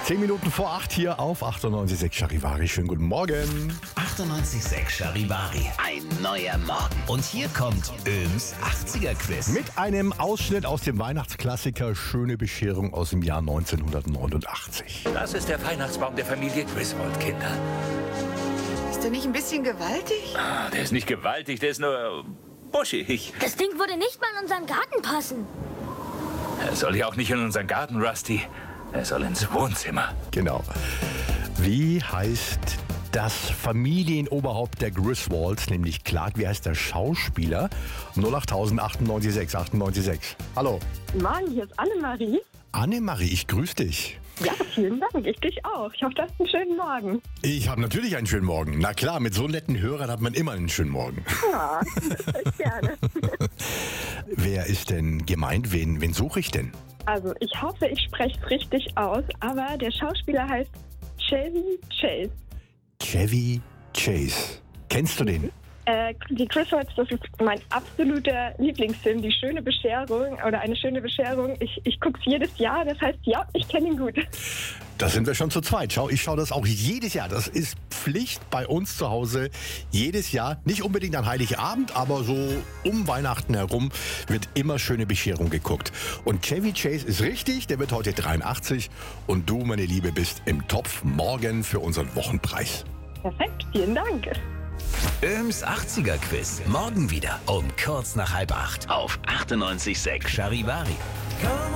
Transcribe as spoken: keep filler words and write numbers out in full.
Zehn Minuten vor acht hier auf achtundneunzig Komma sechs Charivari. Schönen guten Morgen. achtundneunzig Komma sechs Charivari. Ein neuer Morgen. Und hier kommt Öms achtziger-Quiz. Mit einem Ausschnitt aus dem Weihnachtsklassiker Schöne Bescherung aus dem Jahr neunzehnhundertneunundachtzig. Das ist der Weihnachtsbaum der Familie Griswold, Kinder. Ist der nicht ein bisschen gewaltig? Ah, der ist nicht gewaltig, der ist nur buschig. Das Ding würde nicht mal in unseren Garten passen. Er soll ja auch nicht in unseren Garten, Rusty. Er soll ins Wohnzimmer. Genau. Wie heißt das Familienoberhaupt der Griswolds, nämlich Clark? Wie heißt der Schauspieler? null acht tausend achtundneunzig Komma sechs achtundneunzig Komma sechs. Hallo. Morgen, hier ist Annemarie. Annemarie, ich grüße dich. Ja, vielen Dank. Ich dich auch. Ich hoffe, du hast einen schönen Morgen. Ich habe natürlich einen schönen Morgen. Na klar, mit so netten Hörern hat man immer einen schönen Morgen. Ja, das höre ich gerne. Wer ist denn gemeint? Wen, wen suche ich denn? Also, ich hoffe, ich spreche es richtig aus, aber der Schauspieler heißt Chevy Chase. Chevy Chase. Kennst du den? Äh, die Griswolds, das ist mein absoluter Lieblingsfilm, Die schöne Bescherung oder Eine schöne Bescherung. Ich, ich gucke es jedes Jahr, das heißt, ja, ich kenne ihn gut. Da sind wir schon zu zweit. Schau, ich schaue das auch jedes Jahr. Das ist Pflicht bei uns zu Hause. Jedes Jahr, nicht unbedingt an Heiligabend, aber so um Weihnachten herum wird immer Schöne Bescherung geguckt. Und Chevy Chase ist richtig, der wird heute dreiundachtzig. Und du, meine Liebe, bist im Topf morgen für unseren Wochenpreis. Perfekt, vielen Dank. Öms achtziger-Quiz. Morgen wieder um kurz nach halb acht. Auf achtundneunzig Komma sechs Charivari. Come